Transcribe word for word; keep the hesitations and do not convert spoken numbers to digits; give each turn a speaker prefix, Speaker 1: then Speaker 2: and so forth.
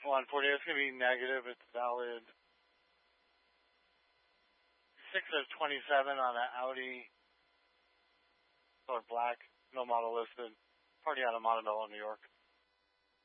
Speaker 1: one forty, it's going to be negative. It's valid. six of twenty-seven on an Audi. Color black. No model listed. Party out of Montebello, New York.